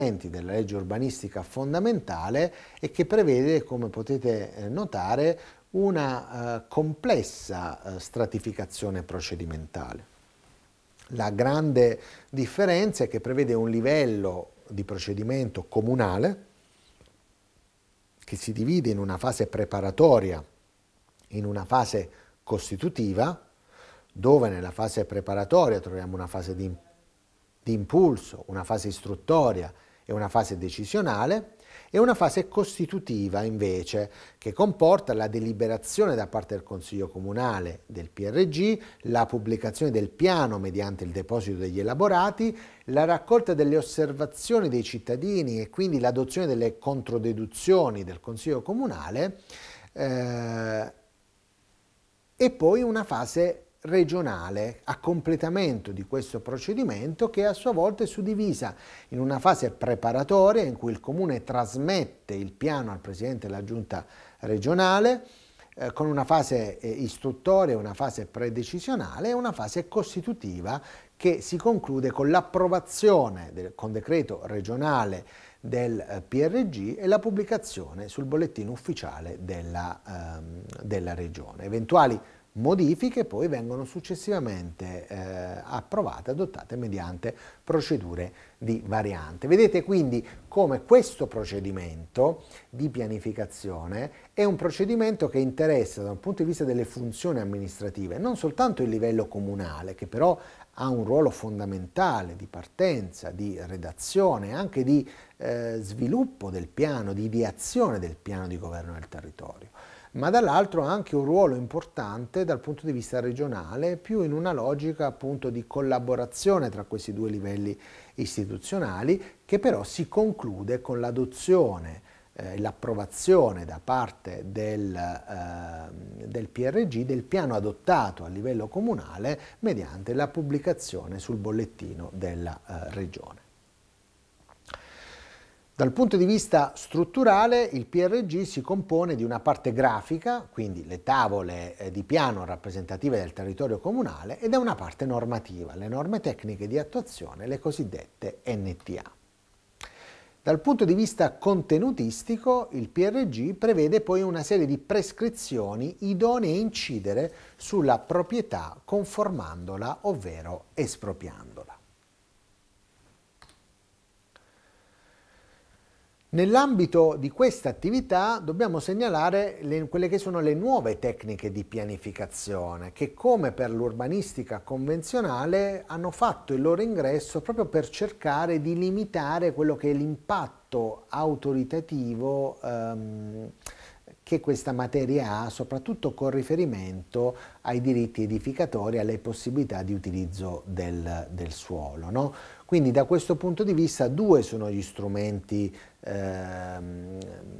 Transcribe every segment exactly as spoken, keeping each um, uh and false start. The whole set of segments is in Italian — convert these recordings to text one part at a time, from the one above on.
della legge urbanistica fondamentale e che prevede, come potete notare, una eh, complessa eh, stratificazione procedimentale. La grande differenza è che prevede un livello di procedimento comunale che si divide in una fase preparatoria, in una fase costitutiva, dove nella fase preparatoria troviamo una fase di, di impulso, una fase istruttoria e una fase decisionale, e una fase costitutiva invece che comporta la deliberazione da parte del Consiglio Comunale del P R G, la pubblicazione del piano mediante il deposito degli elaborati, la raccolta delle osservazioni dei cittadini e quindi l'adozione delle controdeduzioni del Consiglio Comunale eh, e poi una fase regionale a completamento di questo procedimento che a sua volta è suddivisa in una fase preparatoria in cui il Comune trasmette il piano al Presidente della Giunta regionale eh, con una fase eh, istruttoria, una fase predecisionale e una fase costitutiva che si conclude con l'approvazione con decreto regionale del eh, P R G e la pubblicazione sul bollettino ufficiale della, ehm, della Regione. Eventuali modifiche poi vengono successivamente eh, approvate, adottate mediante procedure di variante. Vedete quindi come questo procedimento di pianificazione è un procedimento che interessa da un punto di vista delle funzioni amministrative non soltanto il livello comunale, che però ha un ruolo fondamentale di partenza, di redazione, anche di eh, sviluppo del piano, di ideazione del piano di governo del territorio, ma dall'altro ha anche un ruolo importante dal punto di vista regionale, più in una logica appunto di collaborazione tra questi due livelli istituzionali, che però si conclude con l'adozione e eh, l'approvazione da parte del, eh, del P R G del piano adottato a livello comunale mediante la pubblicazione sul bollettino della eh, Regione. Dal punto di vista strutturale il P R G si compone di una parte grafica, quindi le tavole eh, di piano rappresentative del territorio comunale, e da una parte normativa, le norme tecniche di attuazione, le cosiddette N T A. Dal punto di vista contenutistico il P R G prevede poi una serie di prescrizioni idonee a incidere sulla proprietà conformandola, ovvero espropriandola. Nell'ambito di questa attività dobbiamo segnalare le, quelle che sono le nuove tecniche di pianificazione che, come per l'urbanistica convenzionale, hanno fatto il loro ingresso proprio per cercare di limitare quello che è l'impatto autoritativo ehm, che questa materia ha, soprattutto con riferimento ai diritti edificatori, alle possibilità di utilizzo del, del suolo, no? Quindi da questo punto di vista due sono gli strumenti ehm,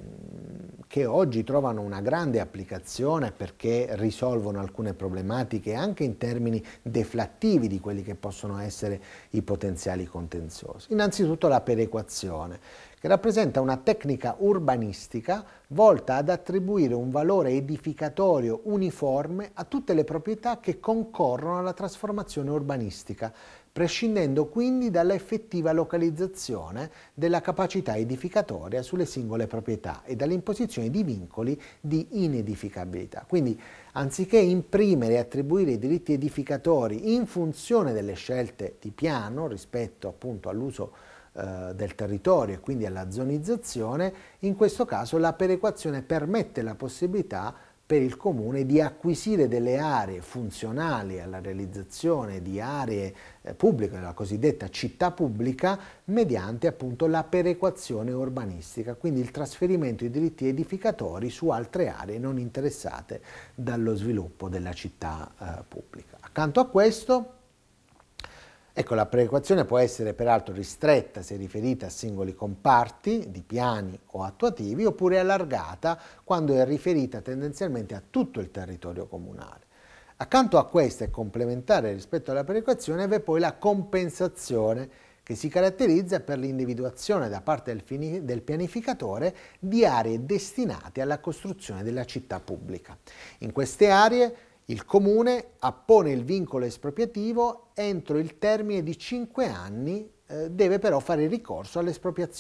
che oggi trovano una grande applicazione perché risolvono alcune problematiche anche in termini deflattivi di quelli che possono essere i potenziali contenziosi. Innanzitutto la perequazione, che rappresenta una tecnica urbanistica volta ad attribuire un valore edificatorio uniforme a tutte le proprietà che concorrono alla trasformazione urbanistica, prescindendo quindi dalla effettiva localizzazione della capacità edificatoria sulle singole proprietà e dall'imposizione di vincoli di inedificabilità. Quindi, anziché imprimere e attribuire i diritti edificatori in funzione delle scelte di piano rispetto appunto all'uso eh, del territorio e quindi alla zonizzazione, in questo caso la perequazione permette la possibilità per il Comune di acquisire delle aree funzionali alla realizzazione di aree eh, pubbliche, la cosiddetta città pubblica, mediante appunto la perequazione urbanistica, quindi il trasferimento di diritti edificatori su altre aree non interessate dallo sviluppo della città eh, pubblica. Accanto a questo, ecco, la perequazione può essere peraltro ristretta se riferita a singoli comparti di piani o attuativi, oppure allargata quando è riferita tendenzialmente a tutto il territorio comunale. Accanto a questa e complementare rispetto alla perequazione vi è poi la compensazione, che si caratterizza per l'individuazione da parte del, del pianificatore di aree destinate alla costruzione della città pubblica. In queste aree Il comune appone il vincolo espropriativo entro il termine di cinque anni, eh, deve però fare ricorso all'espropriazione.